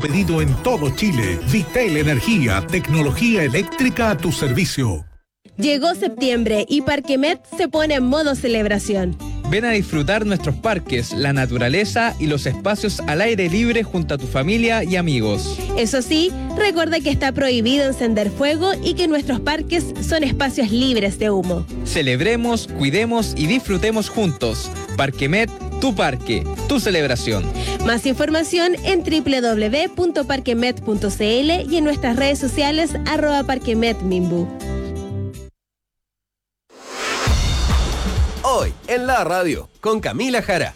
pedido en todo Chile. Vitel Energía, tecnología eléctrica a tu servicio. Llegó septiembre y Parquemet se pone en modo celebración. Ven a disfrutar nuestros parques, la naturaleza y los espacios al aire libre junto a tu familia y amigos. Eso sí, recuerda que está prohibido encender fuego y que nuestros parques son espacios libres de humo. Celebremos, cuidemos y disfrutemos juntos. Parquemet, tu parque, tu celebración. Más información en www.parquemet.cl y en nuestras redes sociales @parquemetminbu. Hoy en la radio con Camila Jara.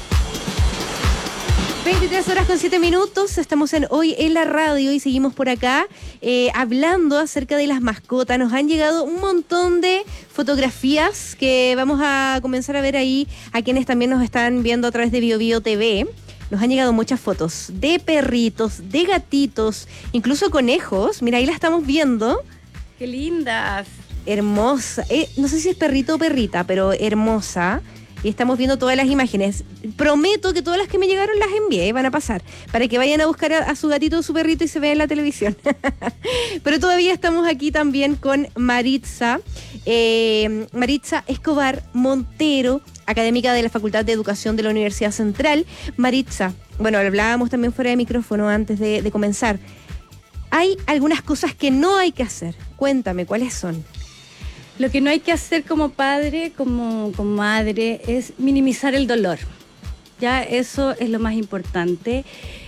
23:07, estamos en Hoy en la radio y seguimos por acá hablando acerca de las mascotas. Nos han llegado un montón de fotografías que vamos a comenzar a ver ahí a quienes también nos están viendo a través de BioBio TV. Nos han llegado muchas fotos de perritos, de gatitos, incluso conejos. Mira, ahí la estamos viendo. ¡Qué lindas! Hermosa. No sé si es perrito o perrita, pero hermosa. Y estamos viendo todas las imágenes. Prometo que todas las que me llegaron las envié, van a pasar, para que vayan a buscar a su gatito o su perrito y se vean en la televisión. Pero todavía estamos aquí también con Maritza Escobar Montero, académica de la Facultad de Educación de la Universidad Central. Maritza, bueno, hablábamos también fuera de micrófono antes de comenzar. Hay algunas cosas que no hay que hacer. Cuéntame, ¿cuáles son? Lo que no hay que hacer como padre, como madre, es minimizar el dolor. Ya eso es lo más importante.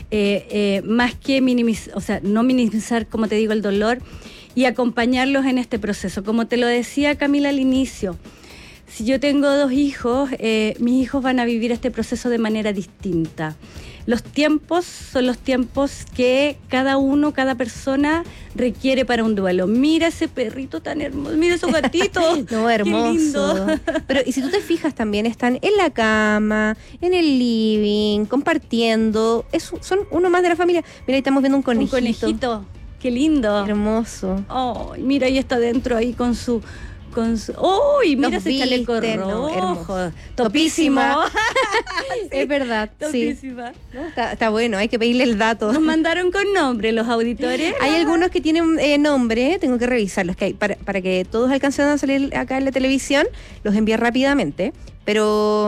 Más que no minimizar, como te digo, el dolor y acompañarlos en este proceso. Como te lo decía Camila al inicio, si yo tengo 2 hijos, mis hijos van a vivir este proceso de manera distinta. Los tiempos son los tiempos que cada persona requiere para un duelo. Mira ese perrito tan hermoso, mira esos gatitos. No, hermoso. Qué lindo. Pero, y si tú te fijas, también están en la cama, en el living, compartiendo. Son uno más de la familia. Mira, ahí estamos viendo un conejito. Un conejito. Qué lindo. Hermoso. Oh, mira, ahí está dentro ahí con su... ¡Uy! Mira ese chaleco rojo. Hermoso. Topísimo. Sí. Es verdad, Topísima. Sí. Está bueno, hay que pedirle el dato. Nos mandaron con nombre los auditores. Hay algunos que tienen nombre, tengo que revisarlos, que hay, para que todos alcancen a salir acá en la televisión, los envié rápidamente. Pero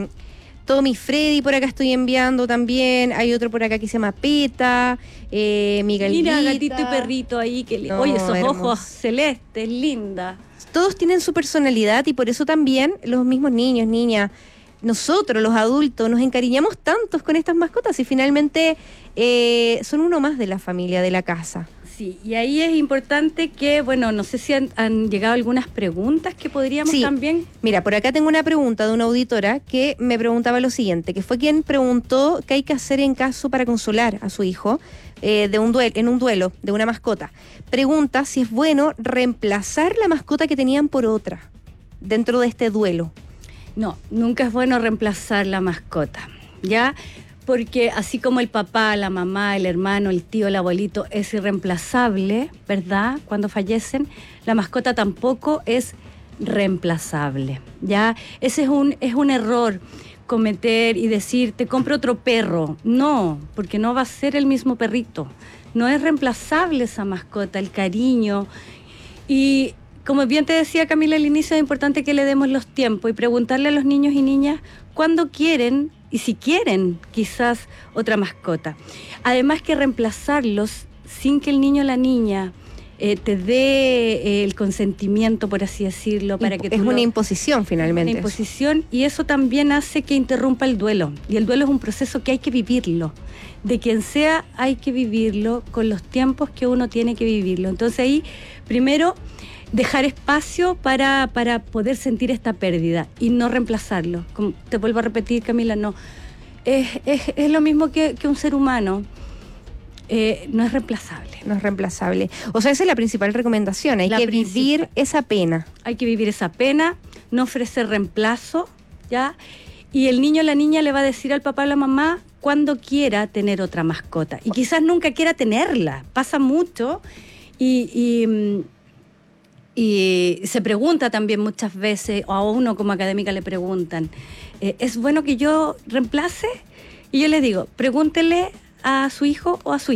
Tommy Freddy por acá estoy enviando también. Hay otro por acá que se llama Peta, Miguelita. Mira, gatito y perrito ahí. No, oye, esos hermoso. ojos celestes, linda. Todos tienen su personalidad y por eso también los mismos niños, niñas, nosotros los adultos nos encariñamos tantos con estas mascotas y finalmente son uno más de la familia, de la casa. Sí, y ahí es importante que, bueno, no sé si han llegado algunas preguntas que podríamos también... Mira, por acá tengo una pregunta de una auditora que me preguntaba lo siguiente, que fue quien preguntó qué hay que hacer en caso para consolar a su hijo en un duelo de una mascota. Pregunta si es bueno reemplazar la mascota que tenían por otra dentro de este duelo. No, nunca es bueno reemplazar la mascota, ¿ya? Porque así como el papá, la mamá, el hermano, el tío, el abuelito es irreemplazable, ¿verdad? Cuando fallecen, la mascota tampoco es reemplazable, ¿ya? Ese es un error, cometer y decir, te compro otro perro. No, porque no va a ser el mismo perrito. No es reemplazable esa mascota, el cariño. Y como bien te decía Camila al inicio, es importante que le demos los tiempos y preguntarle a los niños y niñas cuándo quieren y si quieren quizás otra mascota. Además que reemplazarlos sin que el niño o la niña te dé el consentimiento, por así decirlo, para que es una imposición finalmente. Una imposición, y eso también hace que interrumpa el duelo. Y el duelo es un proceso que hay que vivirlo. De quien sea, hay que vivirlo con los tiempos que uno tiene que vivirlo. Entonces ahí, primero, dejar espacio para poder sentir esta pérdida y no reemplazarlo. Como te vuelvo a repetir, Camila, no. Es lo mismo que un ser humano. No es reemplazable. No es reemplazable. O sea, esa es la principal recomendación. Hay que vivir esa pena. Hay que vivir esa pena, no ofrecer reemplazo, ¿ya? Y el niño o la niña le va a decir al papá o la mamá cuando quiera tener otra mascota. Y quizás nunca quiera tenerla. Pasa mucho y se pregunta también muchas veces, o a uno como académica le preguntan, ¿es bueno que yo reemplace? Y yo les digo, pregúntele a su hijo o a su